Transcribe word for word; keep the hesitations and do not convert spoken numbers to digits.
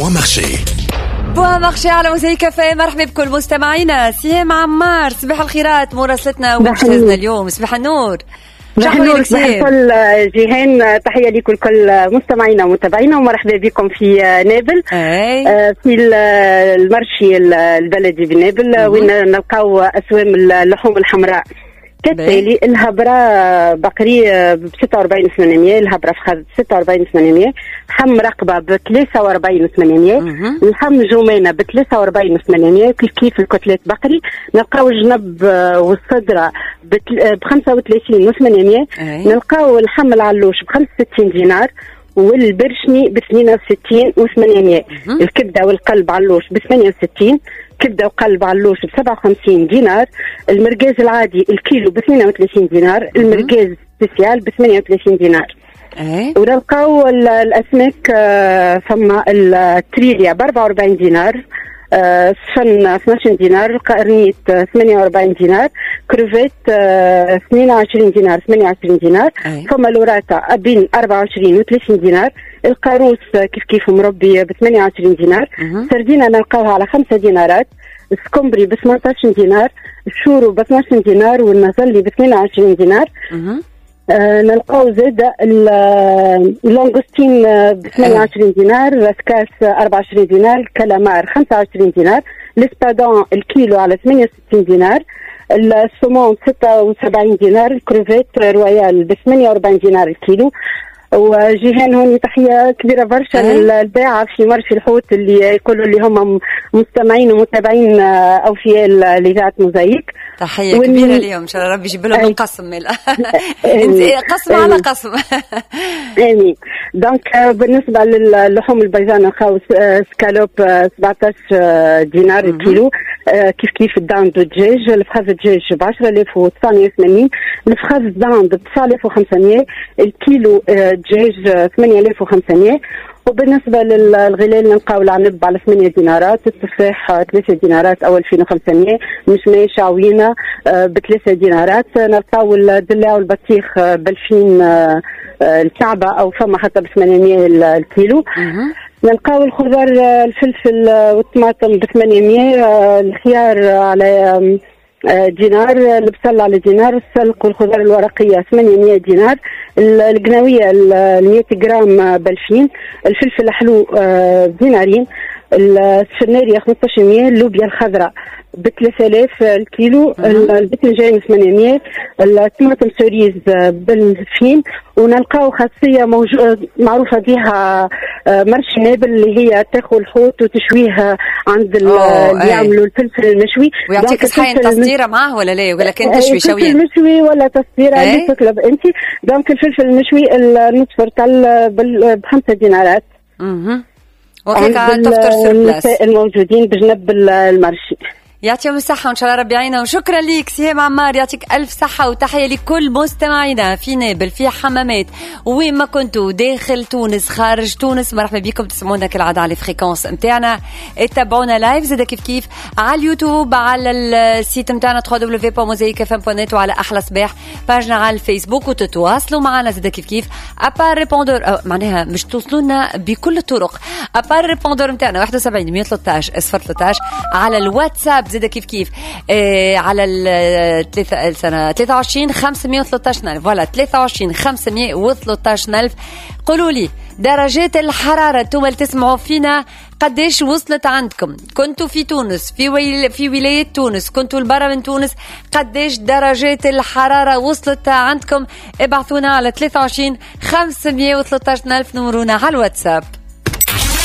بوان مارشي. بوان مارشي على موزايك فام. مرحبا بكل مستمعينا. سهام عمار صباح الخيرات مراسلتنا ومجتازنا اليوم. صباح النور. صباح النور صباح الفل جيهان. تحية لكم كل مستمعينا ومتابعينا ومرحبا بكم في نابل أي. في المرشي البلدي بنابل وين نلقاو أسوام اللحوم الحمراء كالتالي. الهبرة بقري ب ستة وأربعين وثمانمية، الهبرة فخذ ب ستة وأربعين وثمانمية، حم رقبة ب ثلاثة وأربعين وثمانمية، الحم جمانة ب ثلاثة وأربعين وثمانمية. كيف كيف الكتلات بقري نلقاو الجنب والصدرة ب خمسة وثلاثين وثمانمية، نلقاو اللحم العلوش ب خمسة وستين دينار، والبرشني ب اثنين وستين وثمانمية، الكبدة والقلب علوش ب ثمانية وستين، كبدة وقلب علوش ب سبعة وخمسين دينار، المرقاز العادي الكيلو ب اثنين وثلاثين دينار، المرقاز سبيسيال ب ثمانية وثلاثين دينار. أيه. ونلقاو الأسماك ثم التريليا ب أربعة وأربعين دينار، سفن اثناش دينار، قرنيت ثمانية وأربعين دينار، كروفيت اثنين وعشرين دينار ثمانية وعشرين دينار، ثم لوراتا بين أربعة وعشرين و ثلاثين دينار، القاروس كيف كيف مربي ب ثمانية وعشرين دينار، سردينة نلقاوها على خمسة دينارات، السكمبري ب ثمانية عشر دينار، الشورو ب اثناش دينار، والنزلي ب اثنين وعشرين دينار. آه نلقاو زاد اللونغوستين ب ثمانية وعشرين دينار، الاسكاس أربعة وعشرين دينار، الكالامار خمسة وعشرين دينار، الاسبادون الكيلو على ثمانية وستين دينار، السومون ستة وسبعين دينار، الكروفيت رويال ب ثمانية وأربعين دينار الكيلو. وجيهان هوني تحية كبيرة برشا للباعة في مرشي الحوت اللي يقولوا اللي هم مستمعين ومتابعين أوفياء لإذاعة موزايك. تحية ون... كبيرة اليوم إن شاء الله ربي يجيب لهم القسم قسم على قسم. آمين. دونك بالنسبة للحوم البيضاء نلقاو سكالوب سبعة عشر دينار الكيلو، كيف كيف الداند والدجاج، الفخذ الدجاج ب عشرة آلاف وتسعمية وثمانين، الفخذ الداند ب تسعة آلاف وخمسمية، الكيلو دجاج ثمانية آلاف وخمسمية. وبالنسبة للغلال نلقاو العنب على ثمانية دينارات، التفاح ثلاثة دينارات أو ألفين وخمسمية، مشماش عوينة بثلاثة دينارات، نلقاو الدلاع والبطيخ بألفين الكعبة أو فما حتى بثمانمية الكيلو. نلقاو الخضار الفلفل والطماطم بثمانمية، الخيار على دينار، البصل على دينار، السلق والخضار الورقية ثمانمية دينار، القناوية المية جرام بألفين، الفلفل الحلو دينارين، السفنارية خمسطاش مية، اللوبيا الخضراء بثلاثة آلاف الكيلو، الباذنجان ثمانمية، الطماطم سوريز بالفين. ونلقاو خاصية موجودة معروفة بها مرشي نابل اللي هي تاخذ الحوت وتشويه عند اللي يعملوا الفلفل المشوي. ويعطيك صحين تصديرة معه ولا لا ولا كان تشوي شوية؟ الفلفل المشوي ولا تصديرة اللي تطلب انت. دونك الفلفل المشوي النص فرتل بخمسة دينارات. اها وكيك تفطر سيربلاس الموجودين بجنب المرشي. يعطيهم الصحة وإن شاء الله ربي يعينهم. وشكرا ليك سهام عمار، يعطيك ألف صحة وتحية لكل مستمعينا في نابل في حمامات وين ما كنتوا داخل تونس خارج تونس. مرحبا بكم تسمعونا كالعادة على الفريكونس متاعنا، اتبعونا لايف زادا كيف كيف على اليوتيوب، على السيت متاعنا دبليو دبليو دبليو دوت موزايك اف ام دوت نت، وعلى أحلى صباح باجنا على الفيسبوك، وتتواصلوا معنا زادا كيف كيف أبار ريبوندور معناها مش توصلونا بكل الطرق. أبار ريبوندور متاعنا واحد وسبعين مية وثلاثة عشر صفر ثلاثة عشر، على الواتساب زادا كيف كيف آه على الثلاثة سنة ثلاثة وعشرين خمسمية وثلاثة عشر ألف، ولا ثلاثة وعشرين خمسمية وثلاثة عشر ألف. قولوا لي درجات الحرارة انتم اللي تسمعوا فينا قديش وصلت عندكم؟ كنتوا في تونس في ويل في ولاية تونس، كنتوا البرا من تونس، قديش درجات الحرارة وصلت عندكم؟ ابعثونا على ثلاثة وعشرين خمسمية وثلاثة عشر ألف، نمرونا على الواتساب.